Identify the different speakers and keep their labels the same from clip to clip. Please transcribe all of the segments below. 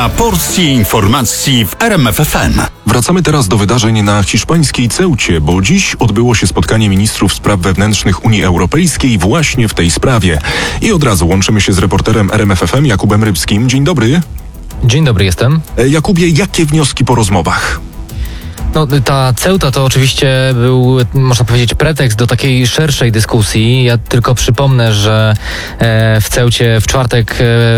Speaker 1: A porcji informacji w RMF FM.
Speaker 2: Wracamy teraz do wydarzeń na hiszpańskiej Ceucie, bo dziś odbyło się spotkanie ministrów spraw wewnętrznych Unii Europejskiej właśnie w tej sprawie. I od razu łączymy się z reporterem RMF FM Jakubem Rybskim. Dzień dobry.
Speaker 3: Dzień dobry, jestem.
Speaker 2: Jakubie, jakie wnioski po rozmowach?
Speaker 3: No, ta Ceuta to oczywiście był, można powiedzieć, pretekst do takiej szerszej dyskusji. Ja tylko przypomnę, że w Ceucie w czwartek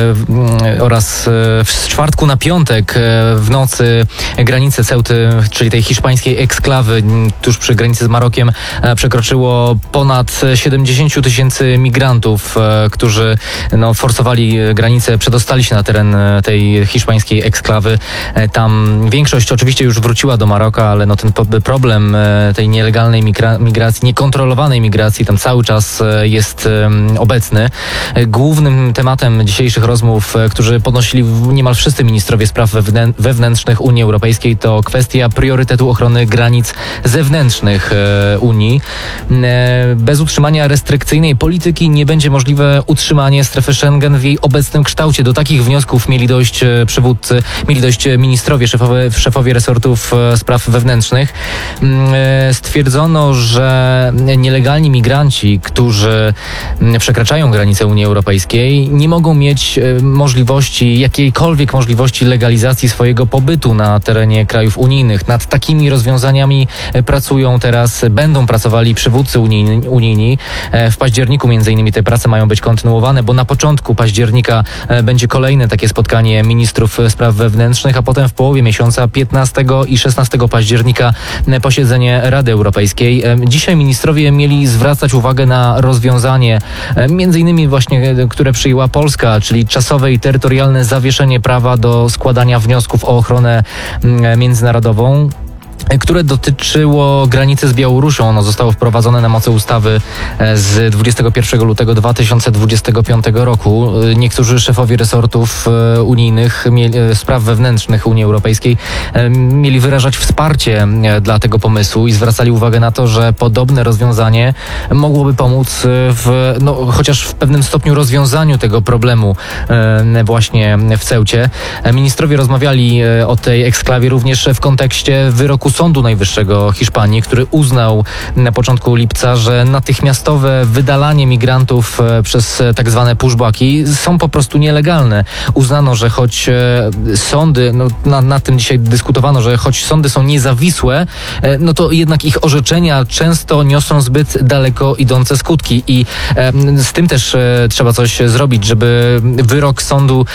Speaker 3: oraz z czwartku na piątek w nocy granice Ceuty, czyli tej hiszpańskiej eksklawy tuż przy granicy z Marokiem, przekroczyło ponad 70 000 migrantów, którzy forsowali granicę, przedostali się na teren tej hiszpańskiej eksklawy. Tam większość oczywiście już wróciła do Maroka, ale ten problem tej nielegalnej migracji, niekontrolowanej migracji tam cały czas jest obecny. Głównym tematem dzisiejszych rozmów, którzy podnosili niemal wszyscy ministrowie spraw wewnętrznych Unii Europejskiej, to kwestia priorytetu ochrony granic zewnętrznych Unii. Bez utrzymania restrykcyjnej polityki nie będzie możliwe utrzymanie strefy Schengen w jej obecnym kształcie. Do takich wniosków mieli dojść przywódcy, mieli dojść ministrowie, szefowie resortów spraw wewnętrznych. Stwierdzono, że nielegalni migranci, którzy przekraczają granicę Unii Europejskiej, nie mogą mieć jakiejkolwiek możliwości legalizacji swojego pobytu na terenie krajów unijnych. Nad takimi rozwiązaniami będą pracowali przywódcy unijni. W październiku między innymi te prace mają być kontynuowane, bo na początku października będzie kolejne takie spotkanie ministrów spraw wewnętrznych, a potem w połowie miesiąca 15 i 16 października posiedzenie Rady Europejskiej. Dzisiaj ministrowie mieli zwracać uwagę na rozwiązanie, między innymi właśnie, które przyjęła Polska, czyli czasowe i terytorialne zawieszenie prawa do składania wniosków o ochronę międzynarodową, które dotyczyło granicy z Białorusią. Ono zostało wprowadzone na mocy ustawy z 21 lutego 2025 roku. Niektórzy szefowie resortów unijnych, spraw wewnętrznych Unii Europejskiej mieli wyrażać wsparcie dla tego pomysłu i zwracali uwagę na to, że podobne rozwiązanie mogłoby pomóc chociaż w pewnym stopniu rozwiązaniu tego problemu właśnie w Ceucie. Ministrowie rozmawiali o tej eksklawie również w kontekście wyroku Sądu Najwyższego Hiszpanii, który uznał na początku lipca, że natychmiastowe wydalanie migrantów przez tak zwane pushbacki są po prostu nielegalne. Uznano, że choć sądy, nad tym dzisiaj dyskutowano, że choć sądy są niezawisłe, to jednak ich orzeczenia często niosą zbyt daleko idące skutki i z tym też trzeba coś zrobić, żeby wyrok sądu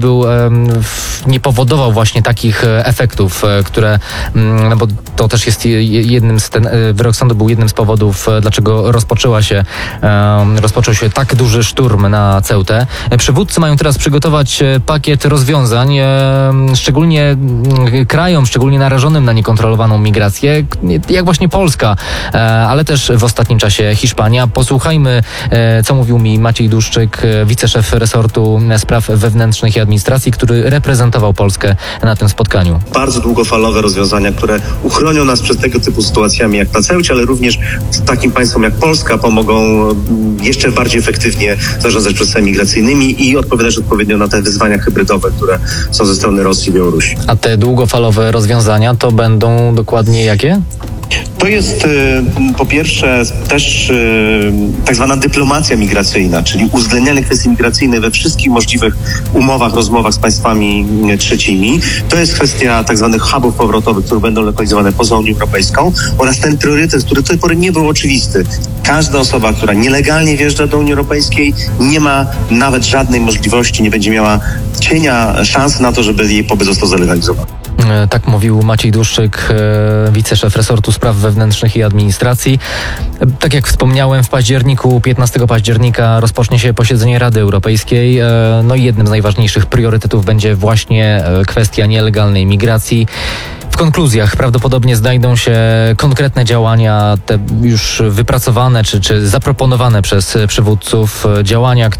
Speaker 3: nie powodował właśnie takich efektów, które, bo to też jest wyrok sądu był jednym z powodów, dlaczego rozpoczął się tak duży szturm na Ceutę. Przywódcy mają teraz przygotować pakiet rozwiązań, szczególnie krajom, szczególnie narażonym na niekontrolowaną migrację, jak właśnie Polska, ale też w ostatnim czasie Hiszpania. Posłuchajmy, co mówił mi Maciej Duszczyk, wiceszef resortu spraw wewnętrznych i administracji, który reprezentował Polskę na tym spotkaniu.
Speaker 4: Bardzo długofalowe rozwiązania, które uchronią nas przed tego typu sytuacjami jak na Ceucie, ale również takim państwom jak Polska pomogą jeszcze bardziej efektywnie zarządzać procesami migracyjnymi i odpowiadać odpowiednio na te wyzwania hybrydowe, które są ze strony Rosji i Białorusi.
Speaker 3: A te długofalowe rozwiązania to będą dokładnie jakie?
Speaker 4: To jest po pierwsze też tak zwana dyplomacja migracyjna, czyli uwzględnianie kwestii migracyjnej we wszystkich możliwych umowach, rozmowach z państwami trzecimi. To jest kwestia tak zwanych hubów powrotowych, które będą lokalizowane poza Unią Europejską oraz ten priorytet, który do tej pory nie był oczywisty. Każda osoba, która nielegalnie wjeżdża do Unii Europejskiej, nie ma nawet żadnej możliwości, nie będzie miała cienia szans na to, żeby jej pobyt został zalegalizowany.
Speaker 3: Tak mówił Maciej Duszczyk, wiceszef resortu spraw wewnętrznych i administracji. Tak jak wspomniałem, 15 października rozpocznie się posiedzenie Rady Europejskiej. I jednym z najważniejszych priorytetów będzie właśnie kwestia nielegalnej migracji. W konkluzjach prawdopodobnie znajdą się konkretne działania, te już wypracowane czy zaproponowane przez przywódców, działania,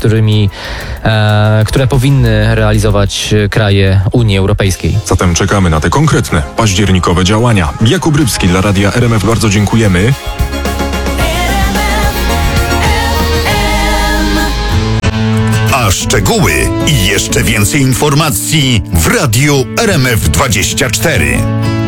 Speaker 3: które powinny realizować kraje Unii Europejskiej.
Speaker 2: Zatem czekamy na te konkretne, październikowe działania. Jakub Rybski dla Radia RMF, bardzo dziękujemy.
Speaker 1: A szczegóły i jeszcze więcej informacji w Radiu RMF24.